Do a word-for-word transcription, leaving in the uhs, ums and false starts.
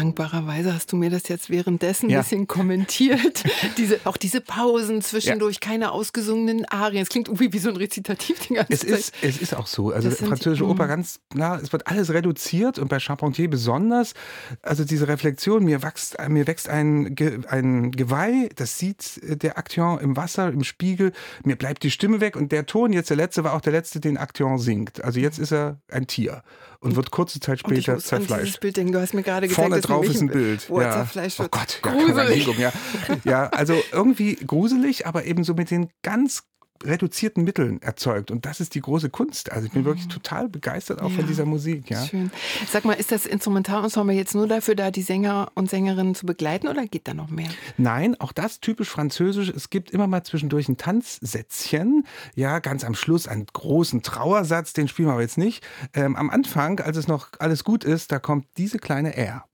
Dankbarerweise hast du mir das jetzt währenddessen Ja. ein bisschen kommentiert. Diese, auch diese Pausen zwischendurch, ja. keine ausgesungenen Arien. Es klingt irgendwie wie so ein Rezitativ die ganze Es Zeit. ist, es ist auch so. Also Das sind- französische Oper ganz klar, es wird alles reduziert und bei Charpentier besonders. Also diese Reflexion, mir wächst, mir wächst ein, Ge- ein Geweih, das sieht der Akteur im Wasser, im Spiegel, mir bleibt die Stimme weg und der Ton, jetzt der letzte, war auch der letzte, den Akteur singt. Also jetzt ist er ein Tier und wird kurze Zeit Und ich später muss an dieses zerfleischt. Bild denken. Du hast mir gerade gezeigt, Vorne dass drauf nämlich ist ein Bild. wo er Ja. zerfleischt Oh wird. Gott, ja, keine Gruselig. Überlegung, ja. Ja, also irgendwie gruselig, aber eben so mit den ganz reduzierten Mitteln erzeugt. Und das ist die große Kunst. Also ich bin wirklich total begeistert auch Ja, von dieser Musik. Ja. Schön. Sag mal, ist das Instrumentalensemble jetzt nur dafür da, die Sänger und Sängerinnen zu begleiten oder geht da noch mehr? Nein, auch das typisch französisch. Es gibt immer mal zwischendurch ein Tanzsätzchen. Ja, ganz am Schluss einen großen Trauersatz, den spielen wir aber jetzt nicht. Ähm, am Anfang, als es noch alles gut ist, da kommt diese kleine R.